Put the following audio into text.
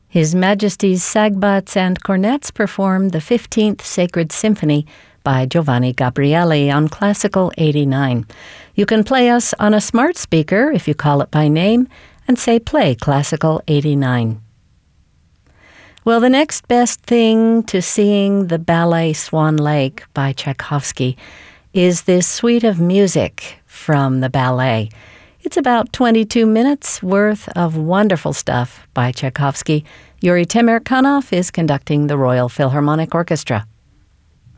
His Majesty's Sagbutts and Cornets performed the 15th Sacred Symphony by Giovanni Gabrieli on Classical 89. You can play us on a smart speaker if you call it by name and say play Classical 89. Well, the next best thing to seeing the ballet Swan Lake by Tchaikovsky is this suite of music from the ballet. It's about 22 minutes worth of wonderful stuff by Tchaikovsky. Yuri Temirkanov is conducting the Royal Philharmonic Orchestra.